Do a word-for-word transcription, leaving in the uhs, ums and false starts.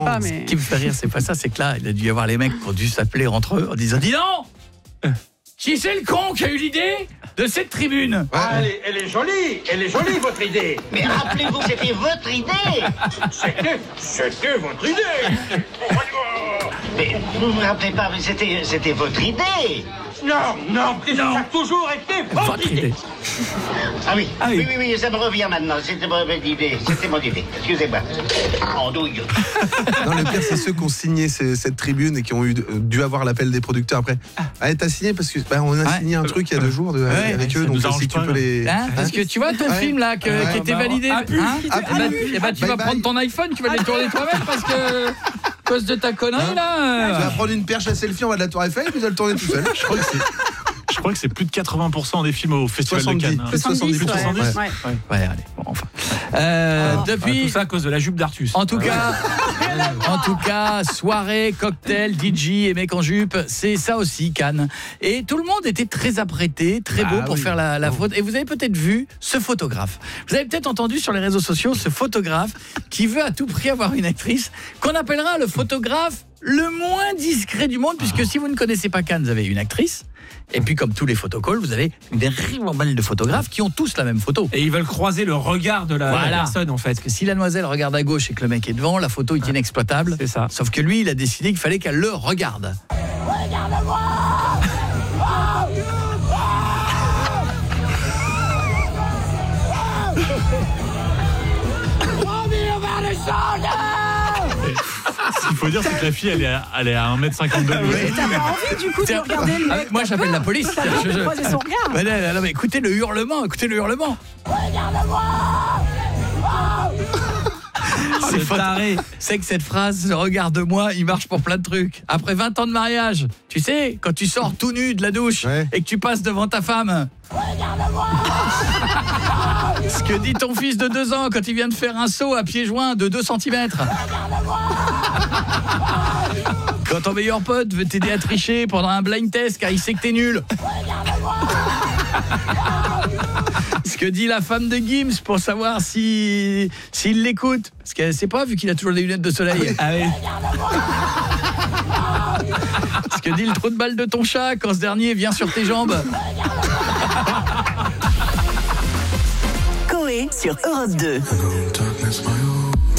pas, mais... Ce qui me fait rire, c'est pas ça, c'est que là, il a dû y avoir les mecs qui ont dû s'appeler entre eux en disant « Dis donc, qui c'est le con qui a eu l'idée de cette tribune ?» Ah, elle, est, elle est jolie, elle est jolie votre idée. Mais rappelez-vous, c'était votre idée. C'était, c'était votre idée. Mais vous ne vous rappelez pas, mais c'était, c'était votre idée. Non, non, non. Ça a toujours été votre, Votre idée. idée. Ah oui. Ah oui. oui, oui, oui, ça me revient maintenant. C'était mon idée. C'était mon idée. Excusez-moi. Andouille. Non, le pire, c'est ceux qui ont signé ces- cette tribune et qui ont eu, dû avoir l'appel des producteurs après. Ah, t'as signé parce que bah, on a Ouais. signé un truc il y a deux jours de, Ouais, avec ça eux, nous donc arrange si tu pas, peux les. Hein, parce que tu vois ton Ouais. film là que, Ouais. qui était bah, validé, ah, hein, ah, eh ben, eh ben, tu bye vas bye. prendre ton iPhone, tu vas le tourner toi-même parce que à cause de ta connerie Tu là. vas prendre une perche à selfie en bas de la Tour Eiffel et puis tu vas le tourner tout seul. Je crois que c'est, je crois que c'est plus de quatre-vingts pour cent des films au Festival soixante-dix. de Cannes. hein. Plus de soixante-dix. Plus de soixante-dix. Ouais. Ouais. Ouais, allez, bon, enfin. Euh, Ah, depuis, tout ça à cause de la jupe d'Artus. en tout cas, en tout cas, soirée, cocktail, D J et mec en jupe, c'est ça aussi Cannes. Et tout le monde était très apprêté, très beau Ah pour oui. faire la, la faute. Et vous avez peut-être vu ce photographe. Vous avez peut-être entendu sur les réseaux sociaux ce photographe qui veut à tout prix avoir une actrice qu'on appellera le photographe le moins discret du monde, puisque si vous ne connaissez pas Cannes, vous avez une actrice. Et puis comme tous les photocalls, vous avez une ribambelle de photographes qui ont tous la même photo. Et ils veulent croiser le regard de la, Voilà. la personne en fait. Parce que si la demoiselle regarde à gauche et que le mec est devant, la photo est inexploitable. C'est ça. Sauf que lui, il a décidé qu'il fallait qu'elle le regarde. Ce qu'il faut dire, c'est que la fille, elle est à, elle est à un mètre cinquante de lui. T'as pas envie du coup de Tiens, regarder le ah, mec. moi, j'appelle la police. T'as pas envie Je- de je- croiser son regard. Mais non, non, non, mais écoutez le hurlement, écoutez le hurlement. C'est le faux. taré. C'est que cette phrase, regarde-moi, il marche pour plein de trucs. Après vingt ans de mariage, tu sais, quand tu sors tout nu de la douche Ouais. et que tu passes devant ta femme. Regarde-moi. Ce que dit ton fils de deux ans quand il vient de faire un saut à pieds joints de deux centimètres. Quand ton meilleur pote veut t'aider à tricher pendant un blind test car il sait que t'es nul. Ce que dit la femme de Gims pour savoir si s'il l'écoute. Parce qu'elle sait pas vu qu'il a toujours des lunettes de soleil. Ah oui. Ce que dit le trou de balle de ton chat quand ce dernier vient sur tes jambes. Coé sur Europe deux. Darkness, my